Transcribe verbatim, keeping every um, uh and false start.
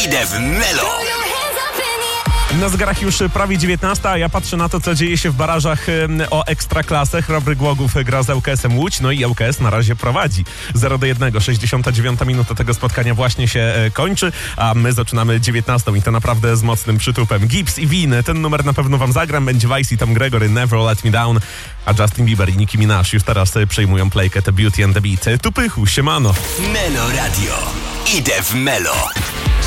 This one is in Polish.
Idę w Melo. Na zegarach już prawie dziewiętnasta, a ja patrzę na to, co dzieje się w barażach o Ekstraklasę. Robry Głogów gra z ŁKS-em Łódź, no i ŁKS na razie prowadzi zero do jednego. sześćdziesiąta dziewiąta minuta tego spotkania właśnie się kończy, a my zaczynamy dziewiętnastą i to naprawdę z mocnym przytupem. Gibbs i Win, ten numer na pewno wam zagram, będzie Vice i Tom Gregory, Never Let Me Down, a Justin Bieber i Nicki Minaj już teraz przejmują playkę The Beauty and the Beat. Tu Pychu, siemano. Melo Radio. Idę w Melo.